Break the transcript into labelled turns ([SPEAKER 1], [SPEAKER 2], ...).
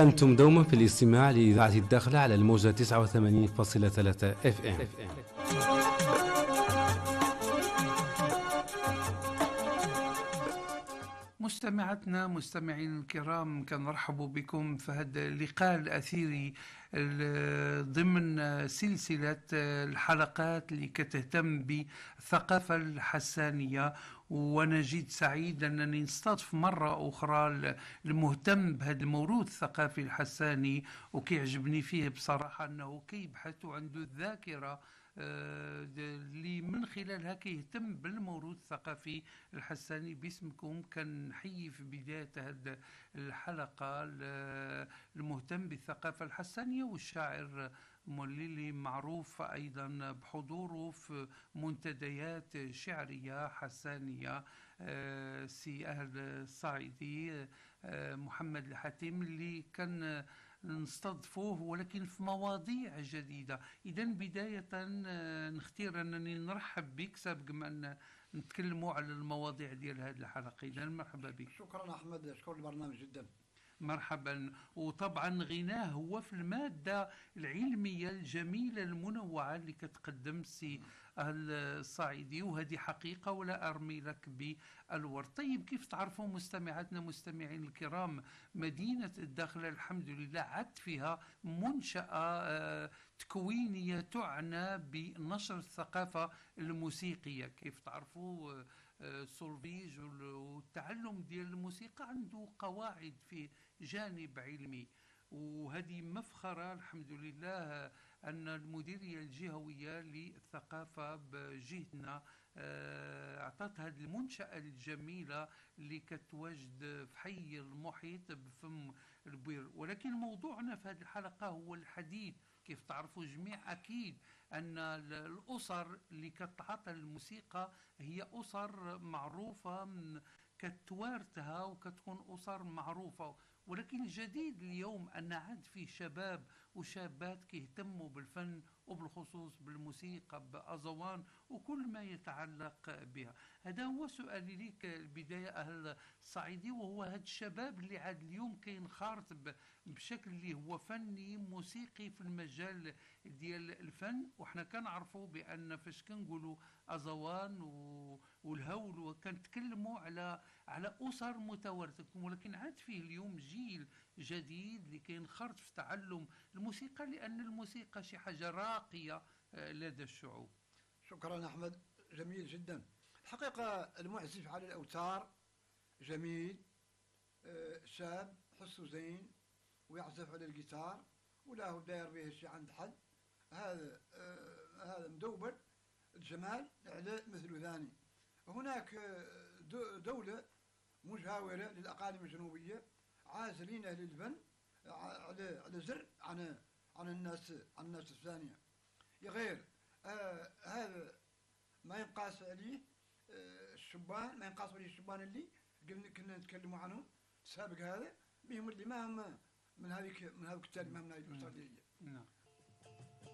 [SPEAKER 1] أنتم دوما في الاستماع لإذاعة الداخلة على الموجة 89.3 FM.
[SPEAKER 2] مستمعتنا مستمعين الكرام، كنرحب بكم في هذا اللقاء الأثيري ضمن سلسلة الحلقات اللي كتهتم بالثقافة الحسانية. ونجد سعيد أنني نستضيف مرة أخرى المهتم بهذا الموروث الثقافي الحساني، وكيعجبني فيه بصراحة أنه كيبحث وعنده الذاكرة اللي من خلالها كيهتم بالموروث الثقافي الحساني. باسمكم كنحيي في بداية هذه الحلقة المهتم بالثقافة الحسانية والشاعر موليلي، معروف أيضا بحضوره في منتديات شعرية حسانية، سي أهل الصعيدي محمد الحاتم، اللي كان نستضفوه ولكن في مواضيع جديدة. إذا بداية نختار أنني نرحب بك سابق ما نتكلموا على المواضيع ديال هذه الحلقة. إذا مرحبا بك.
[SPEAKER 3] شكرا أحمد، شكرا البرنامج جدا.
[SPEAKER 2] مرحبا. وطبعا غناه هو في المادة العلمية الجميلة المنوعة اللي كتقدم سي أهل الصعيدي، وهذه حقيقة ولا أرمي لك بالورد. طيب، كيف تعرفوا مستمعاتنا مستمعين الكرام، مدينة الداخلة الحمد لله عد فيها منشأة تكوينية تعنى بنشر الثقافة الموسيقية. كيف تعرفوا سولفيج والتعلم ديال الموسيقى عنده قواعد في جانب علمي، وهذه مفخرة الحمد لله أن المديرية الجهوية للثقافة بجهتنا أعطت هذه المنشأة الجميلة اللي كتواجد في حي المحيط بفم البير. ولكن موضوعنا في هذه الحلقة هو الحديث. كيف تعرفوا جميع أكيد أن الأسر اللي كتعاطى الموسيقى هي أسر معروفة كتوارثها وكتكون أسر معروفة. ولكن الجديد اليوم أن عاد فيه شباب وشابات كيهتموا بالفن وبالخصوص بالموسيقى بأزوان وكل ما يتعلق بها. هذا هو سؤالي ليك البداية أهل الصعيدي، وهو هذا الشباب اللي عاد اليوم كينخرط بشكل اللي هو فني موسيقي في المجال ديال الفن. وحنا كنعرفوا بأن فاش كنقولوا أزوان والهول وكنتكلموا على أسر متوارثة، ولكن عاد فيه اليوم جيل جديد اللي كينخرط في تعلم الموسيقى، لأن الموسيقى شي حاجة راقية لدى الشعوب.
[SPEAKER 3] شكرا أحمد، جميل جدا. الحقيقة المعزف على الأوتار جميل، شاب حسه زين ويعزف على الجيتار ولا هو داير به شي عند حد. هذا مدوبر الجمال على مثل ثاني. هناك دولة مجاورة للأقاليم الجنوبية عازلين أهل الفن على زر عن الناس الثانية. غير هذا ما ينقاس عليه الشبان، ما ينقاس عليه الشبان اللي كنا نتكلموا عنهم السابق، هذا بهم اللي ما هم من هذيك التالي، ما من هذه الأسرة.